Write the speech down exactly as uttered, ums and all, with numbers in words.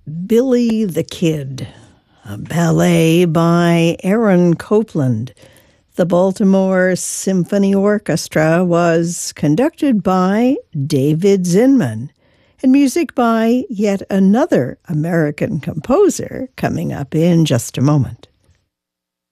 Billy the Kid, a ballet by Aaron Copland. The Baltimore Symphony Orchestra was conducted by David Zinman, and music by yet another American composer coming up in just a moment.